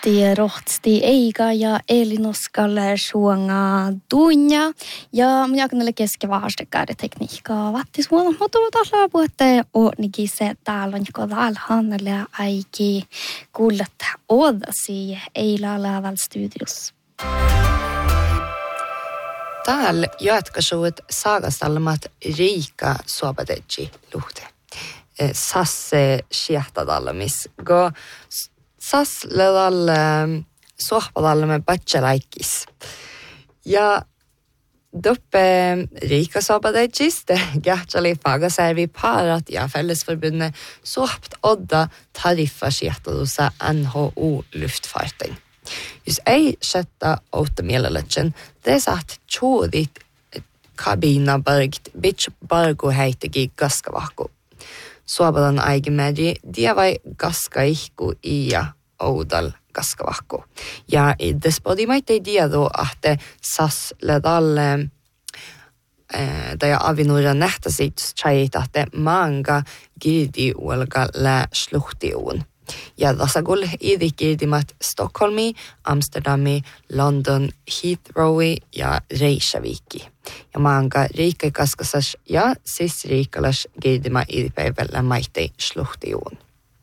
Tie rohtsti Eiga ja Elinoskalle suonga tunja. Ja minä kannalle keskivahastekääri tekniikkaa vatti suona. Mutta taas puhutte onnikin se täällä on joko täällä Hannelle aiki kuulet odasi Eila Lääväl studios. Täällä jatkasuut saagasalmat Riika Suopatetsi luhte. Sasse siehtadallamis. Go sas ledalle suohpadallamme batselaikis. Ja doppe Riika Suopatetsis kähtsali fagaservi parat ja fällesförbundet suohpt odda tariffa siehtadalussa NHO luftfarten. Jos ei sätta automielellätsen, det satt tjuudit kabina bargt bitch bargo heittegi gaskavahku. Suobadan aigemedi diavai gaskaihku ja oudal gaskavahku. Ja despodi maitte diado ahte sas ledalle ja avinura nähtäsit tjait ahte manga girdi uolga lä sluhtiuun. Ja tässä kun idikirdimat Stockholmi, Amsterdami, London, Heathrowi ja Reykjaviki. Ja maanka riikkikaskasas ja siis riikkalas girdima idipäivällä maitei sluhtiuun.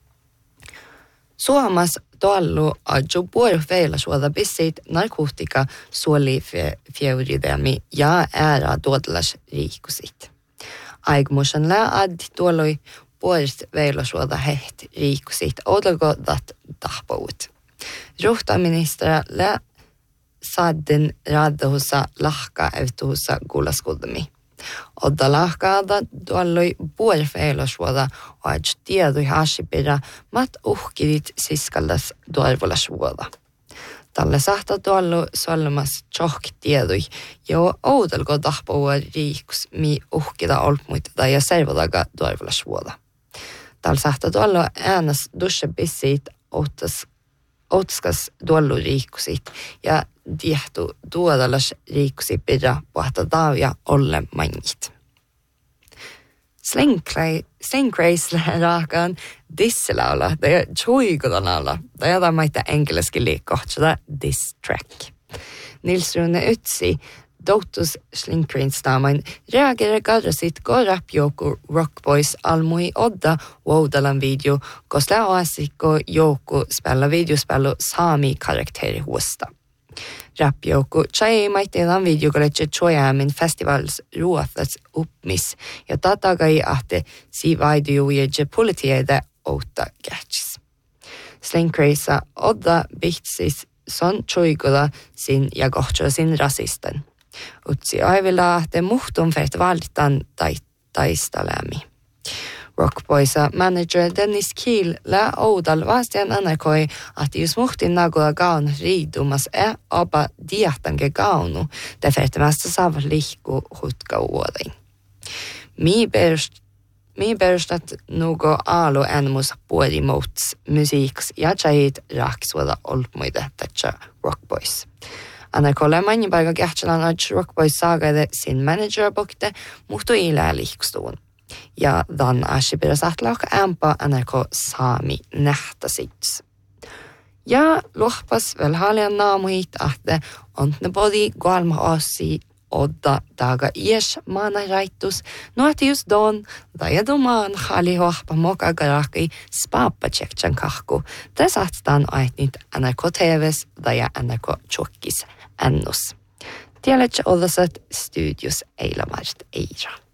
Suomas tuollu adju puolveilla suoda bissit narkotika suolifjeuridemi ja äära tuotelas riikusit. Aigmusan lää addi tuolloi puolesta veilasuolta heht riikusit odalgodat tahpout. Ruhtaministeri lä saadden radhussa lahka evtuhussa kuulaskuldami. Odda lahkaada tuolloi puolesta veilasuolta oaj tiedui hasipira mat uhkidit siskaldas tuolvolasuolta. Tälle sahta tuollu solmas tjohk tiedui jo odalgo tahpoua riikus mi uhkida olpmuita ja servodaga tuolvolasuolta. Tällä sahta tuolla äänes duschebissit otskas tuollu riikusit ja diehtu tuodalas riikusi pidä puhta tauja olle mainit. Slingcraisle raakaan disselaula, det är tjuikodanaula, det är maita engelski liikkohtsada diss track. Nils Rune Utsi Doutus Slingcrainstamain reagerar garrasit go rapjoku Rockboys almui odda woudalan video, kosla oasikko joku spela videospelu saami karakteri huosta. Rapjoku chai maiteelan videokoletje chojamin festivals ruothas uppmis ja tatagai ahte si videoje politiede outa kätsis. Slingcraisa odda bihtsis son choikola sin ja kohtsa sin rasisten. Utsi aivilla ahte muhtun fert valitan taistalemi. Rockboysa manager Dennis Kiel lä oudal vastian anarkoi, että jos muhtin nagoa gaun riidumas oba diahtange gaunu, det fertemästä saavat lihku hutka uodein. Mi berustat nugo alu enmus puoli mots musiiks ja tjait raaksuoda olpmuide tätsä Rockboys. Anarkolle mannipaika kähtsälan adj Rockboys saagaide sin managerbokte muhtu ilää lihkustuun. Ja dan asipira sahtlauk ämpa NRK saami nähtäsits. Ja lohpas vel halian naamuhit ahte ontne bodi gualma ossi odda daga ies maana raittus nuotius don dajadumaan hali hohpa moka garaki spaappa tjektjan kahku. Täsahtan aitnit NRK TVs daja NRK tjokkis ennus. Tiedätkö ollaset studios Eilamart Eira.